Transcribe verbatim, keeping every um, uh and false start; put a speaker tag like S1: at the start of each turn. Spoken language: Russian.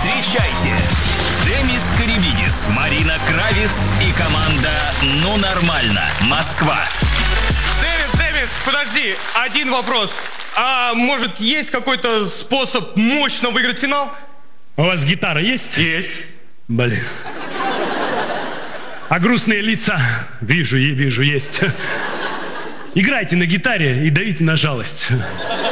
S1: Встречайте, Демис Карибидис, Марина Кравец и команда «Ну нормально, Москва».
S2: Демис, Демис, подожди, один вопрос. А может, есть какой-то способ мощно выиграть финал?
S3: У вас гитара есть?
S2: Есть.
S3: Блин. А грустные лица? Вижу, и вижу, есть. Играйте на гитаре и давите на жалость.